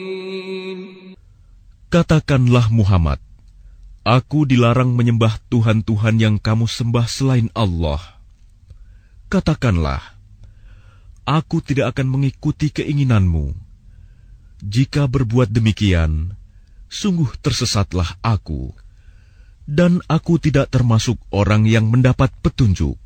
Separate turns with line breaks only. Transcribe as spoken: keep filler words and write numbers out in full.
Katakanlah Muhammad, aku dilarang menyembah Tuhan-Tuhan yang kamu sembah selain Allah. Katakanlah, aku tidak akan mengikuti keinginanmu. Jika berbuat demikian, sungguh tersesatlah aku, dan aku tidak termasuk orang yang mendapat petunjuk.